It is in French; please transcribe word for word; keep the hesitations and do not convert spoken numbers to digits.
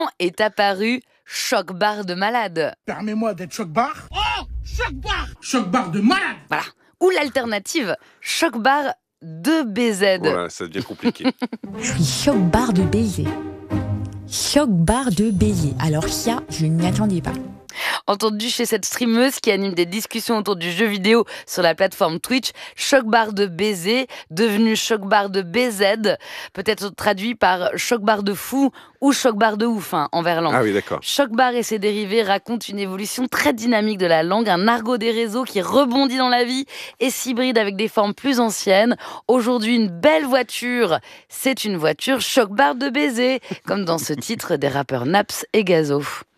est apparu choc-bar de malade. Permets-moi d'être choc-bar. Oh, choc-bar Choc-bar de malade. Voilà. Ou l'alternative, choc-bar de B Z. Voilà, ça devient compliqué. Je suis choc-bar de baiser. Choc-bar de baiser. Alors ça, je n'y attendais pas. Entendu chez cette streameuse qui anime des discussions autour du jeu vidéo sur la plateforme Twitch, choc-bar de baiser, devenu choc-bar de B Z, peut-être traduit par choc-bar de fou ou choc-bar de ouf hein, en verlan. Ah oui, d'accord. Choc-bar et ses dérivés racontent une évolution très dynamique de la langue, un argot des réseaux qui rebondit dans la vie et s'hybride avec des formes plus anciennes. Aujourd'hui, une belle voiture, c'est une voiture choc-bar de baiser, comme dans ce titre des rappeurs Naps et Gazo.